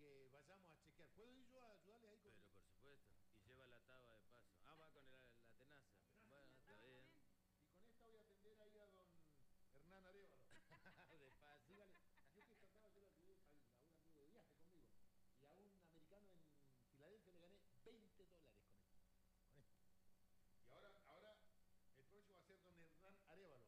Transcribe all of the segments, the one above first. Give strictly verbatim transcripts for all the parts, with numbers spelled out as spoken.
que vayamos a chequear. ¿Puedo ir yo a ayudarles ahí con...? Pero por supuesto. Y lleva la taba de paso. Ah, va con el- la tenaza. Bueno, está bien. Y con esta voy a atender ahí a don Hernán Arevalo. De paso. Dígale, yo que trataba, yo lo ayudé a un amigo de viaje conmigo. Y a un americano en Filadelfia le gané veinte dólares con esto. Con esto. Y ahora, ahora el próximo va a ser don Hernán Arevalo.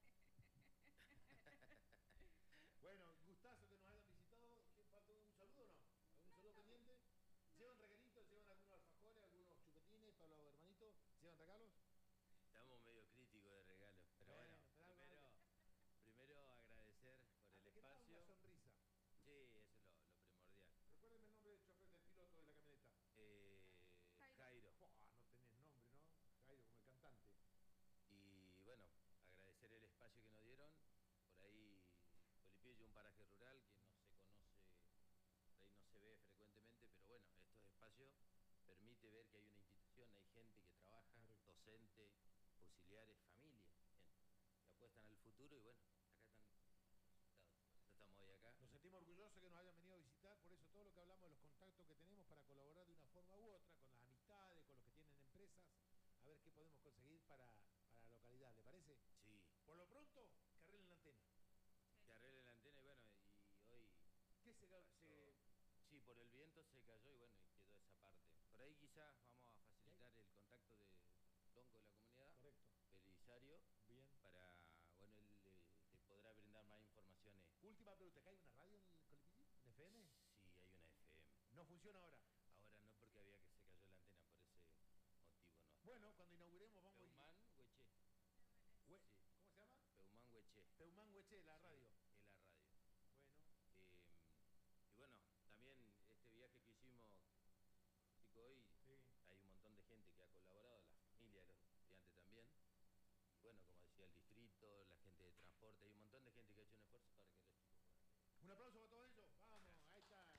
Bueno, gustazo que nos hayan visitado. ¿Qué falta? ¿Un saludo o no? ¿Algún saludo pendiente? ¿Llevan regalitos? ¿Llevan algunos alfajores? ¿Algunos chupetines para los hermanitos? ¿Llevan regalos? Estamos medio críticos de regalos. Pero bueno, Bueno, pero algo, primero, algo. primero agradecer por el Antes que nada, espacio. una sonrisa. Sí, eso es lo, lo primordial. Recuérdeme el nombre del chofer, del piloto de la camioneta. Eh, Jairo. Jairo. Buah, no tenés nombre, ¿no? Jairo, como el cantante. Y bueno, agradecer el espacio que nos dieron. Por ahí, Colipillo, un paraje rural que no se conoce, por ahí no se ve frecuentemente, pero bueno, estos espacios permite ver que hay una institución, hay gente que trabaja, Correcto. docente, auxiliares, familias, gente, que apuestan al futuro y bueno, acá están los resultados. Por eso estamos hoy acá. Nos sentimos orgullosos que nos hayan venido a visitar, por eso todo lo que hablamos de los contactos que tenemos para colaborar de una forma u otra, con las amistades, con los que tienen empresas, a ver qué podemos conseguir para, para la localidad, ¿le parece? Sí, Por lo pronto, que arreglen la antena. que arreglen la antena y bueno, y hoy... ¿Qué se, se... Sí, por el viento se cayó y bueno, y quedó esa parte. Por ahí quizás vamos a facilitar el contacto de tronco de la comunidad, Correcto. Belisario, Bien. para, bueno, él le, le podrá brindar más informaciones. Última pregunta, ¿acá hay una radio en el Colipillín? ¿En F M? Sí, hay una F M. ¿No funciona ahora? Ahora no, porque había que se cayó la antena, por ese motivo no. Bueno, cuando inauguremos vamos Peumán Hueché. a... Hue... Sí. ¿Cómo se llama? Peumán Hueché. Peumán Hueché, la radio. Sí, es la radio. Bueno. Eh, y bueno, también este viaje que hicimos, chico, hoy, Sí. hay un montón de gente que ha colaborado, la familia, los estudiantes también. Y bueno, como decía, el distrito, la gente de transporte, hay un montón de gente que ha hecho un esfuerzo para que los chicos puedan venir. Un aplauso para todos ellos. Vamos, ahí está.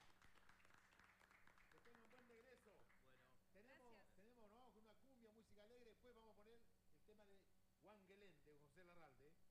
Que tengan un buen regreso. Bueno, Tenemos, Gracias. tenemos, nos vamos con una cumbia, música alegre. Después vamos a poner el tema de Juan Guelén, de José Larralde.